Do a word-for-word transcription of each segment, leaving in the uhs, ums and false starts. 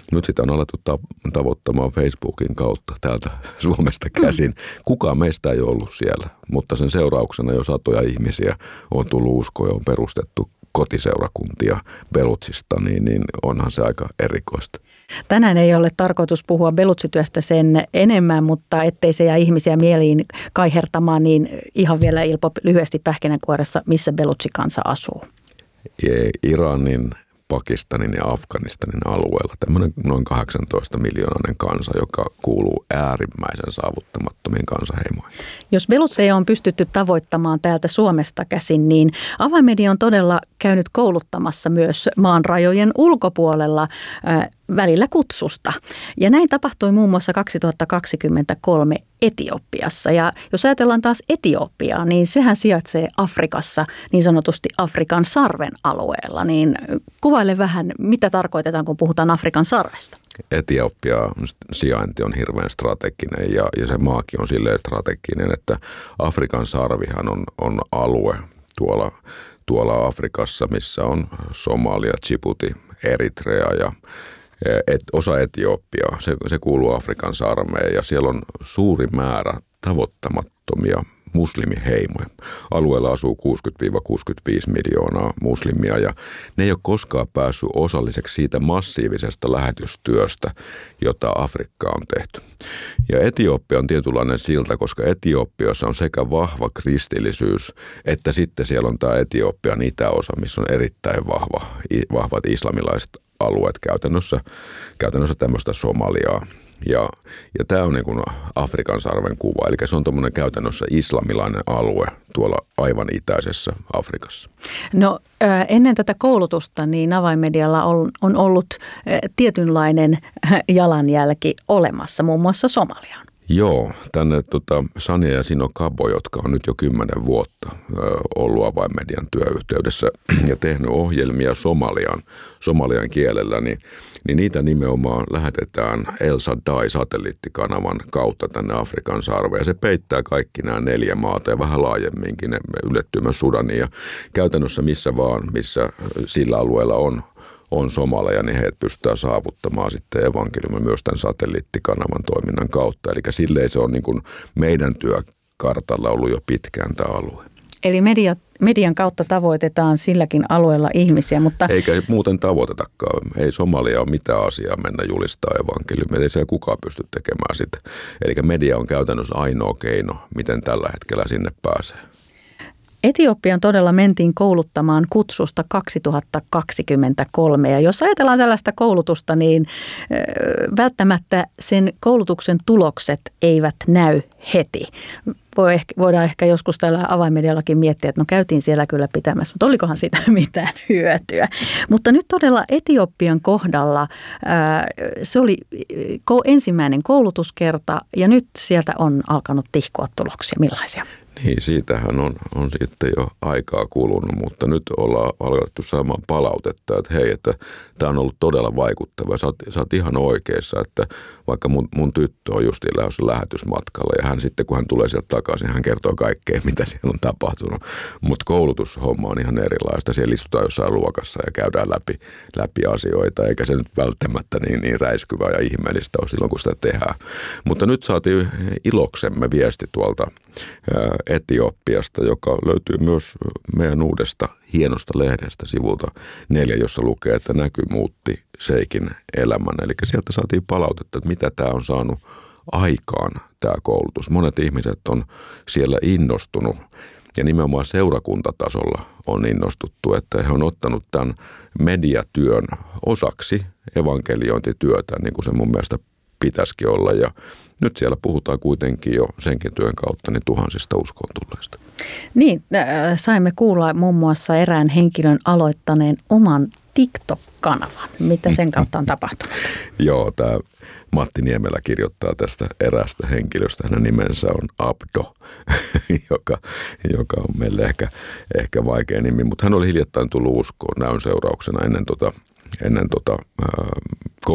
Nyt sitä on alettu tavoittamaan Facebookin kautta täältä Suomesta käsin. Kukaan meistä ei ollut siellä, mutta sen seurauksena jo satoja ihmisiä on tullut uskoon ja on perustettu kotiseurakuntia Belutsista, niin, niin onhan se aika erikoista. Tänään ei ole tarkoitus puhua Belutsityöstä sen enemmän, mutta ettei se jää ihmisiä mieliin kaihertamaan, niin ihan vielä Ilpo lyhyesti pähkinänkuoressa, missä Belutsi-kansa asuu? Iranin, Pakistanin ja Afganistanin alueella tämmöinen noin kahdeksantoista miljoonainen kansa, joka kuuluu äärimmäisen saavuttamattomiin kansaheimoihin. Jos Belutseja on pystytty tavoittamaan täältä Suomesta käsin, niin Avainmedia on todella käynyt kouluttamassa myös maan rajojen ulkopuolella äh, välillä kutsusta. Ja näin tapahtui muun muassa kaksituhattakaksikymmentäkolme Etiopiassa. Ja jos ajatellaan taas Etiopiaa, niin sehän sijaitsee Afrikassa, niin sanotusti Afrikan sarven alueella. Niin kuvaile vähän, mitä tarkoitetaan, kun puhutaan Afrikan sarvesta. Etiopia sijainti on hirveän strateginen ja, ja se maakin on silleen strateginen, että Afrikan sarvihan on, on alue tuolla, tuolla Afrikassa, missä on Somalia, Djibouti, Eritrea ja Et, osa Etiopiaa, se, se kuuluu Afrikan sarmeen ja siellä on suuri määrä tavoittamattomia muslimiheimoja. Alueella asuu kuusikymmentä kuusikymmentäviisi miljoonaa muslimia ja ne ei ole koskaan päässyt osalliseksi siitä massiivisesta lähetystyöstä, jota Afrikkaan on tehty. Ja Etiopia on tietynlainen silta, koska Etiopiassa on sekä vahva kristillisyys, että sitten siellä on tämä Etiopian itäosa, missä on erittäin vahva, vahvat islamilaiset alueet käytännössä, käytännössä tämmöistä Somaliaa. Ja, ja tämä on niin kuin Afrikan sarven kuva, eli se on tuommoinen käytännössä islamilainen alue tuolla aivan itäisessä Afrikassa. No ennen tätä koulutusta niin Avainmedialla on, on ollut tietynlainen jalanjälki olemassa, muun muassa Somaliaan. Joo, tänne tota, Sanja ja Sino Kabo, jotka on nyt jo kymmenen vuotta ö, ollut Avainmedian työyhteydessä ja tehnyt ohjelmia Somalian, somalian kielellä, niin, niin niitä nimenomaan lähetetään El Shaddai-satelliittikanavan kautta tänne Afrikan sarveen. Ja se peittää kaikki nämä neljä maata ja vähän laajemminkin, ne ylettyy myös Sudaniin ja käytännössä missä vaan, missä sillä alueella on. on somaleja, niin he pystytään saavuttamaan sitten evankeliumin myös tämän satelliittikanavan toiminnan kautta. Eli silleen se on niin kuin meidän työkartalla ollut jo pitkään tämä alue. Eli media, median kautta tavoitetaan silläkin alueella ihmisiä, mutta... Eikä muuten tavoitetakaan. Ei Somalia ole mitään asiaa mennä julistaa evankeliumia. Ei siellä kukaan pysty tekemään sitä. Eli media on käytännössä ainoa keino, miten tällä hetkellä sinne pääsee. Etiopiaan todella mentiin kouluttamaan kutsusta kaksituhattakaksikymmentäkolme ja jos ajatellaan tällaista koulutusta, niin välttämättä sen koulutuksen tulokset eivät näy heti. Voidaan ehkä joskus täällä Avainmediallakin miettiä, että no käytiin siellä kyllä pitämässä, mutta olikohan siitä mitään hyötyä. Mutta nyt todella Etiopian kohdalla se oli ensimmäinen koulutuskerta ja nyt sieltä on alkanut tihkua tuloksia. Millaisia? Niin, siitähän on, on sitten jo aikaa kulunut, mutta nyt ollaan alkettu saamaan palautetta, että hei, että tämä on ollut todella vaikuttava. Sä oot, sä oot ihan oikeassa, että vaikka mun, mun tyttö on justiin lähdössä lähetysmatkalla ja hän sitten, kun hän tulee sieltä takaisin, hän kertoo kaikkea, mitä siellä on tapahtunut. Mutta koulutushomma on ihan erilaista. Siellä istutaan jossain luokassa ja käydään läpi, läpi asioita, eikä se nyt välttämättä niin, niin räiskyvää ja ihmeellistä ole silloin, kun sitä tehdään. Mutta nyt saatiin iloksemme viesti tuolta Etiopiasta, joka löytyy myös meidän uudesta hienosta lehdestä sivulta neljä, jossa lukee, että näky muutti Seikin elämän. Eli sieltä saatiin palautetta, että mitä tämä on saanut aikaan, tämä koulutus. Monet ihmiset on siellä innostunut ja nimenomaan seurakuntatasolla on innostuttu, että he on ottanut tämän mediatyön osaksi evankeliointityötä, niin kuin se mun mielestä pitäisikin olla ja nyt siellä puhutaan kuitenkin jo senkin työn kautta niin tuhansista uskoon tulleista. Niin, saimme kuulla muun muassa erään henkilön aloittaneen oman TikTok-kanavan. Mitä sen kautta on tapahtunut? Joo, tämä Matti Niemelä kirjoittaa tästä eräästä henkilöstä. Hänen nimensä on Abdo, joka, joka on meille ehkä, ehkä vaikea nimi. Mutta hän oli hiljattain tullut uskoon näyn seurauksena ennen tota, ennen tota, ää,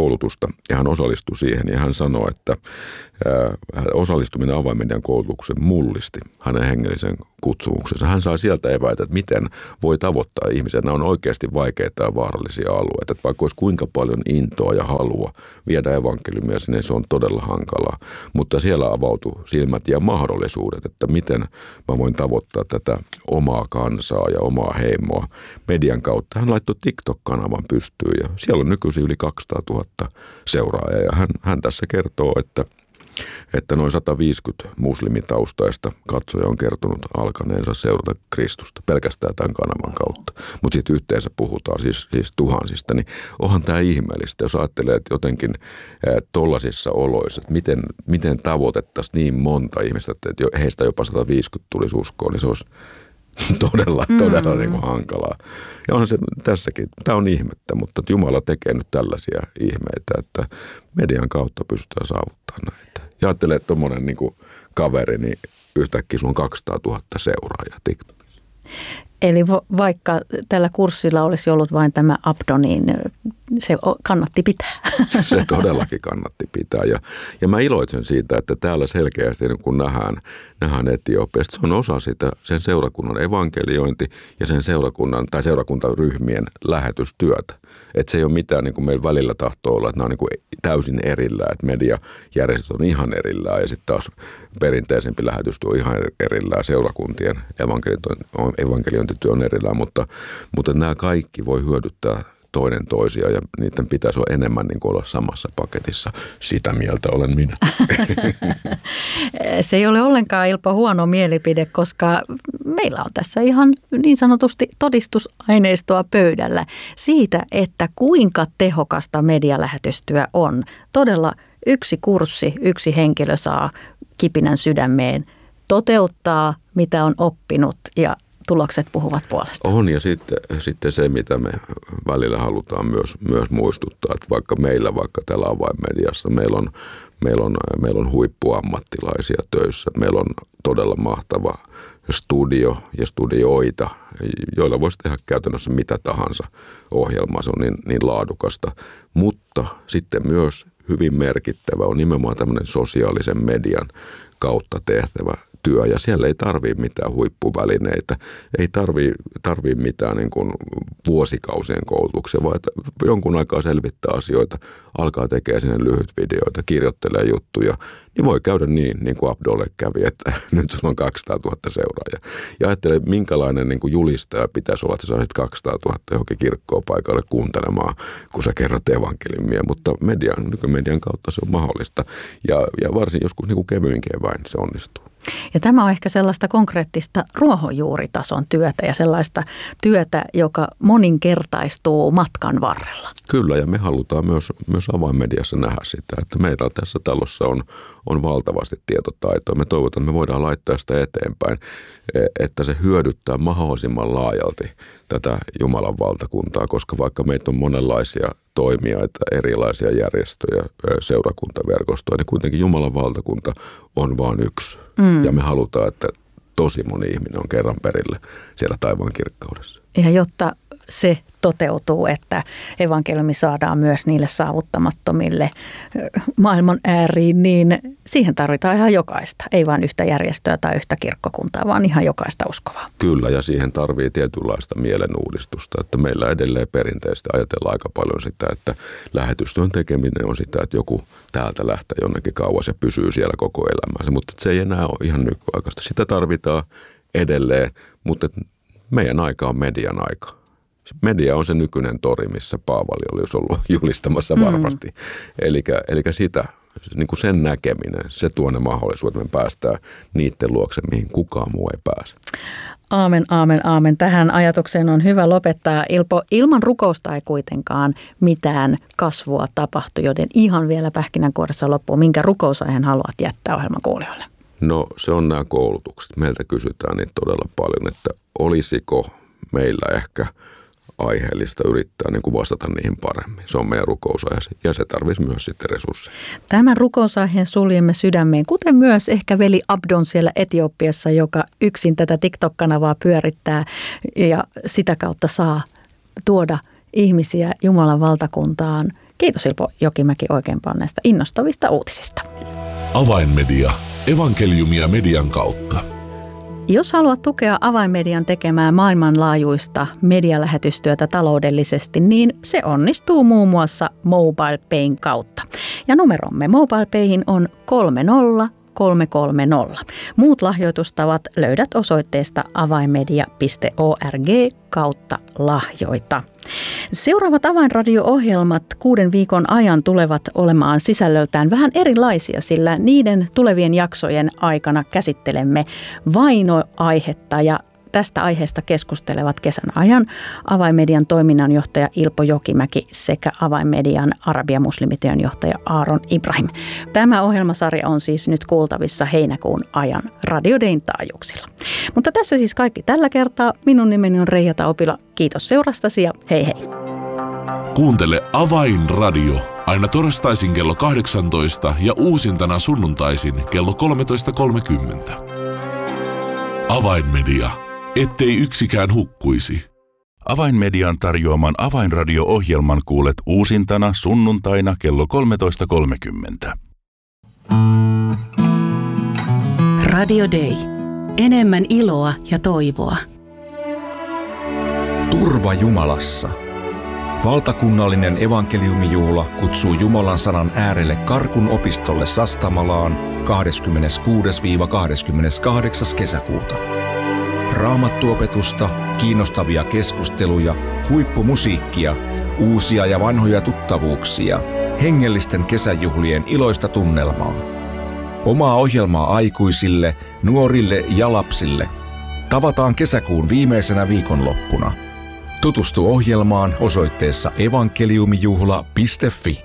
koulutusta ja hän osallistui siihen ja hän sanoi, että osallistuminen avainmedian koulutuksen mullisti hänen hengellisen kutsumuksensa. Hän sai sieltä eväitä, että miten voi tavoittaa ihmisiä. Nämä on oikeasti vaikeita ja vaarallisia alueita. Että vaikka olisi kuinka paljon intoa ja halua viedä evankeliumia sinne, se on todella hankalaa. Mutta siellä avautui silmät ja mahdollisuudet, että miten mä voin tavoittaa tätä omaa kansaa ja omaa heimoa median kautta. Hän laittoi TikTok-kanavan pystyyn ja siellä on nykyisin yli kaksisataatuhatta seuraajaa. Ja hän, hän tässä kertoo, että että noin sata viisikymmentä muslimitaustaista katsoja on kertonut alkaneensa seurata Kristusta pelkästään tämän kanavan kautta. Mutta sitten yhteensä puhutaan siis, siis tuhansista, niin onhan tämä ihmeellistä, jos ajattelee, että jotenkin tollaisissa oloissa, että miten, miten tavoitettaisiin niin monta ihmistä, että heistä jopa sata viisikymmentä tulisi uskoon, niin se olisi todella, todella mm. niin kuin hankalaa. Ja onhan se tässäkin, tämä on ihmettä, mutta Jumala tekee nyt tällaisia ihmeitä, että median kautta pystytään saavuttamaan näitä. Ja ajattelee, että tuommoinen niin kuin kaveri, niin yhtäkkiä sulla on kaksisataatuhatta seuraajaa TikTokissa. Eli vaikka tällä kurssilla olisi ollut vain tämä Abdo, niin se kannatti pitää. Se todellakin kannatti pitää. Ja, ja mä iloitsen siitä, että täällä selkeästi kun nähdään, nähdään Etiopiasta, se on osa sitä sen seurakunnan evankeliointi ja sen seurakunnan tai seurakuntaryhmien lähetystyötä. Että se ei ole mitään niin kuin meillä välillä tahtoo olla, että nämä on niin kuin täysin erillään, että mediajärjestöt on ihan erillään ja sitten taas perinteisempi lähetystyö on ihan erillään, seurakuntien evankeliointityö on erillään, mutta, mutta nämä kaikki voi hyödyttää toinen toisia ja niiden pitäisi olla enemmän niin kuin olla samassa paketissa. Sitä mieltä olen minä. Se ei ole ollenkaan Ilpo huono mielipide, koska meillä on tässä ihan niin sanotusti todistusaineistoa pöydällä siitä, että kuinka tehokasta medialähetystyö on. Todella yksi kurssi, yksi henkilö saa kipinän sydämeen, toteuttaa mitä on oppinut ja tulokset puhuvat puolesta. On ja sitten, sitten se, mitä me välillä halutaan myös, myös muistuttaa, että vaikka meillä, vaikka täällä avainmediassa, meillä on, meillä on, meillä on huippuammattilaisia töissä. Meillä on todella mahtava studio ja studioita, joilla voisi tehdä käytännössä mitä tahansa ohjelmaa. Se on niin, niin laadukasta, mutta sitten myös hyvin merkittävä on nimenomaan tämmöinen sosiaalisen median kautta tehtävä työ, ja siellä ei tarvitse mitään huippuvälineitä, ei tarvitse tarvii mitään niin kuin vuosikausien koulutuksia, vaan että jonkun aikaa selvittää asioita, alkaa tekemään sinne lyhyt videoita, kirjoittelee juttuja, niin voi käydä niin, niin kuin Abdolle kävi, että nyt sulla on kaksisataatuhatta seuraajaa. Ja ajattele, minkälainen niin kuin julistaja pitäisi olla, että sä saisit kaksisataatuhatta johonkin kirkkoon paikalle kuuntelemaan, kun sä kerrot evankeliumia, mutta median, nykymedian kautta se on mahdollista, ja, ja varsin joskus niin kuin kevyinkin eväin se onnistuu. Ja tämä on ehkä sellaista konkreettista ruohonjuuritason työtä ja sellaista työtä, joka moninkertaistuu matkan varrella. Kyllä, ja me halutaan myös, myös avainmediassa nähdä sitä, että meillä tässä talossa on, on valtavasti tietotaitoa. Me toivotaan, että me voidaan laittaa sitä eteenpäin, että se hyödyttää mahdollisimman laajalti tätä Jumalan valtakuntaa, koska vaikka meitä on monenlaisia toimijoita, erilaisia järjestöjä, seurakuntaverkostoja, niin kuitenkin Jumalan valtakunta on vain yksi. Mm. Ja me halutaan, että tosi moni ihminen on kerran perillä siellä taivaan kirkkaudessa. Ja jotta se toteutuu, että evankeliumi saadaan myös niille saavuttamattomille maailman ääriin, niin siihen tarvitaan ihan jokaista. Ei vain yhtä järjestöä tai yhtä kirkkokuntaa, vaan ihan jokaista uskovaa. Kyllä, ja siihen tarvii tietynlaista mielenuudistusta. Että meillä edelleen perinteisesti ajatellaan aika paljon sitä, että lähetystyön tekeminen on sitä, että joku täältä lähtee jonnekin kauas ja pysyy siellä koko elämänsä. Mutta se ei enää ole ihan nykyaikaista. Sitä tarvitaan edelleen, mutta meidän aika on median aika. Media on se nykyinen tori, missä Paavali olisi ollut julistamassa varmasti. Mm. Elikkä, elikkä sitä, niin kuin sen näkeminen, se tuo ne mahdollisuudet, että me päästään niiden luokse, mihin kukaan muu ei pääse. Aamen, aamen, aamen. Tähän ajatukseen on hyvä lopettaa. Ilpo, ilman rukousta ei kuitenkaan mitään kasvua tapahtu, joten ihan vielä pähkinänkuoressa loppuun. Minkä rukousaiheen haluat jättää ohjelman kuulijoille? No se on nämä koulutukset. Meiltä kysytään niitä todella paljon, että olisiko meillä ehkä aiheellista yrittää niin kuin vastata niihin paremmin. Se on meidän rukousaihe ja se tarvitsisi myös sitten resursseja. Tämän rukousaiheen suljemme sydämeen, kuten myös ehkä veli Abdon siellä Etiopiassa, joka yksin tätä TikTok-kanavaa pyörittää ja sitä kautta saa tuoda ihmisiä Jumalan valtakuntaan Kiitos Ilpo Jokimäki oikein paljon näistä innostavista uutisista. Avainmedia. Evankeliumia median kautta. Jos haluat tukea Avainmedian tekemää maailmanlaajuista medialähetystyötä taloudellisesti, niin se onnistuu muun muassa MobilePayn kautta. Ja numeromme MobilePayhin on kolme nolla kolme kolme nolla. Muut lahjoitustavat löydät osoitteesta avainmedia piste org kautta lahjoita. Seuraavat Avainradio-ohjelmat kuuden viikon ajan tulevat olemaan sisällöltään vähän erilaisia, sillä niiden tulevien jaksojen aikana käsittelemme vainoaihetta ja tästä aiheesta keskustelevat kesän ajan Avainmedian toiminnanjohtaja Ilpo Jokimäki sekä Avainmedian Arabia-muslimityön johtaja Aaron Ibrahim. Tämä ohjelmasarja on siis nyt kuultavissa heinäkuun ajan Radio Dayn taajuuksilla. Mutta tässä siis kaikki tällä kertaa. Minun nimeni on Reija Taupila. Kiitos seurastasi ja hei hei. Kuuntele Avainradio aina torstaisin kello kahdeksantoista ja uusintana sunnuntaisin kello kolmetoista kolmekymmentä. Avainmedia. Ettei yksikään hukkuisi. Avainmedian tarjoaman Avainradio-ohjelman kuulet uusintana sunnuntaina kello kolmetoista kolmekymmentä. Radio Day. Enemmän iloa ja toivoa. Turva Jumalassa. Valtakunnallinen evankeliumijuhla kutsuu Jumalan sanan äärelle Karkun opistolle Sastamalaan kahdeskymmeneskuudes kahdeskymmeneskahdeksas kesäkuuta. Raamattuopetusta, kiinnostavia keskusteluja, huippumusiikkia, uusia ja vanhoja tuttavuuksia, hengellisten kesäjuhlien iloista tunnelmaa. Omaa ohjelmaa aikuisille, nuorille ja lapsille. Tavataan kesäkuun viimeisenä viikonloppuna. Tutustu ohjelmaan osoitteessa evankeliumijuhla piste fi.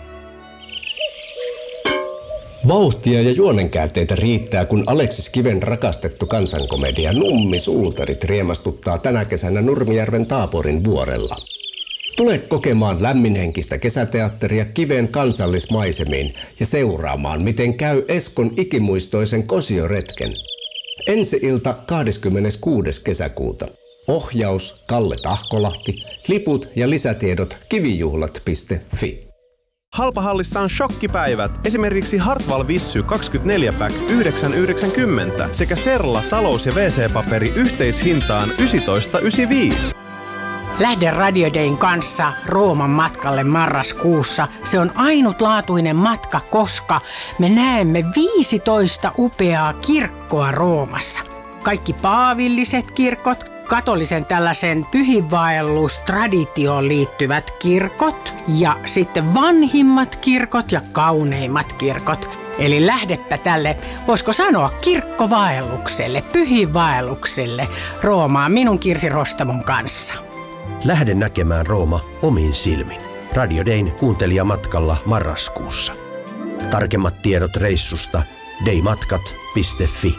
Vauhtia ja juonenkäänteitä riittää, kun Aleksis Kiven rakastettu kansankomedia Nummi Suutarit riemastuttaa tänä kesänä Nurmijärven Taaporin vuorella. Tule kokemaan lämminhenkistä kesäteatteria Kiven kansallismaisemiin ja seuraamaan, miten käy Eskon ikimuistoisen kosioretken. Ensi-ilta kahdeskymmeneskuudes kesäkuuta. Ohjaus Kalle Tahkolahti, liput ja lisätiedot kivijuhlat piste fi. Halpahallissa on shokkipäivät. Esimerkiksi Hartwall Vissy kaksikymmentäneljä pack yhdeksän yhdeksänkymmentä sekä Serla talous- ja wee see-paperi yhteishintaan yksitoista yhdeksänkymmentäviisi. Lähde Radio Dayn kanssa Rooman matkalle marraskuussa. Se on ainutlaatuinen matka, koska me näemme viisitoista upeaa kirkkoa Roomassa. Kaikki paavilliset kirkot, katolisen tällaisen pyhinvaellustraditioon liittyvät kirkot ja sitten vanhimmat kirkot ja kauneimmat kirkot. Eli lähdepä tälle, voisiko sanoa, kirkkovaellukselle, pyhinvaellukselle Roomaan minun Kirsi Rostamon kanssa. Lähde näkemään Rooma omin silmin. Radio Dayn kuuntelijamatkalla marraskuussa. Tarkemmat tiedot reissusta daymatkat piste fi.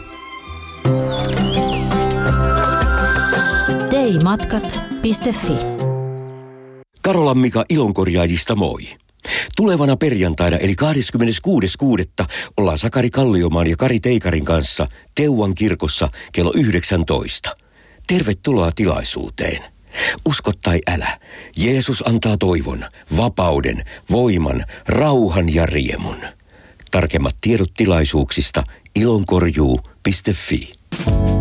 daymatkat piste fi. Karolan Mika Ilonkorjaajista moi. Tulevana perjantaina eli kahdeskymmeneskuudes kuudetta ollaan Sakari Kalliomaan ja Kari Teikarin kanssa Teuvan kirkossa kello yhdeksäntoista. Tervetuloa tilaisuuteen. Usko tai älä, Jeesus antaa toivon, vapauden, voiman, rauhan ja riemun. Tarkemmat tiedot tilaisuuksista ilonkorjuu piste fi.